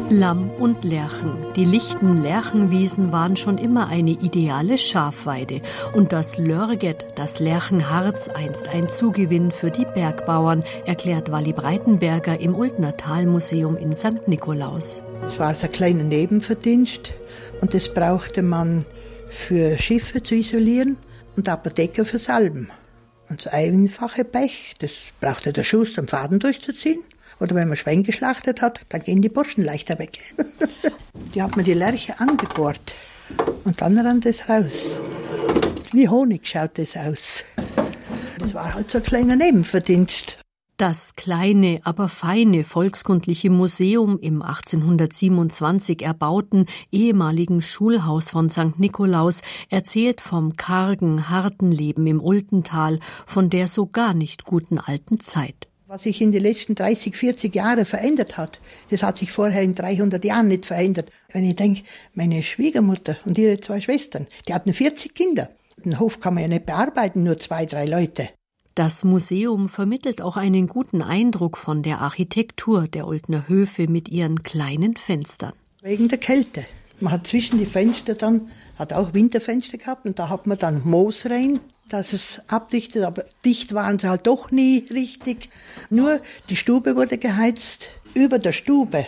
Lamm und Lerchen. Die lichten Lerchenwiesen waren schon immer eine ideale Schafweide. Und das Lörget, das Lerchenharz, einst ein Zugewinn für die Bergbauern, erklärt Walli Breitenberger im Ultnertalmuseum in St. Nikolaus. Es war so ein kleiner Nebenverdienst und das brauchte man für Schiffe zu isolieren und Apotheker für Salben. Und das einfache Pech, das brauchte der Schuster, um Faden durchzuziehen. Oder wenn man Schwein geschlachtet hat, dann gehen die Burschen leichter weg. Die hat man die Lerche angebohrt und dann rann das raus. Wie Honig schaut das aus. Das war halt so ein kleiner Nebenverdienst. Das kleine, aber feine Volkskundliche Museum im 1827 erbauten ehemaligen Schulhaus von St. Nikolaus erzählt vom kargen, harten Leben im Ultental, von der so gar nicht guten alten Zeit. Was sich in den letzten 30, 40 Jahren verändert hat, das hat sich vorher in 300 Jahren nicht verändert. Wenn ich denke, meine Schwiegermutter und ihre 2 Schwestern, die hatten 40 Kinder. Den Hof kann man ja nicht bearbeiten, nur 2, 3 Leute. Das Museum vermittelt auch einen guten Eindruck von der Architektur der Ultner Höfe mit ihren kleinen Fenstern. Wegen der Kälte. Man hat zwischen die Fenster dann, hat auch Winterfenster gehabt und da hat man dann Moos rein, dass es abdichtet, aber dicht waren sie halt doch nie richtig. Nur die Stube wurde geheizt. Über der Stube